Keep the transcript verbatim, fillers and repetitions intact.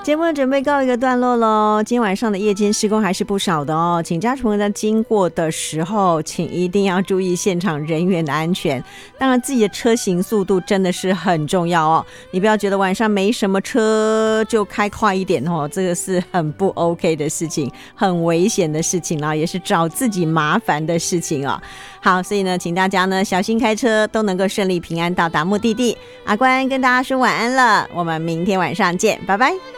节目准备告一个段落咯，今天晚上的夜间施工还是不少的哦，请家属们在经过的时候请一定要注意现场人员的安全，当然自己的车行速度真的是很重要哦，你不要觉得晚上没什么车就开快一点哦，这个是很不 OK 的事情，很危险的事情啦，也是找自己麻烦的事情哦。好，所以呢请大家呢小心开车，都能够顺利平安到达目的地。阿关跟大家说晚安了，我们明天晚上见，拜拜。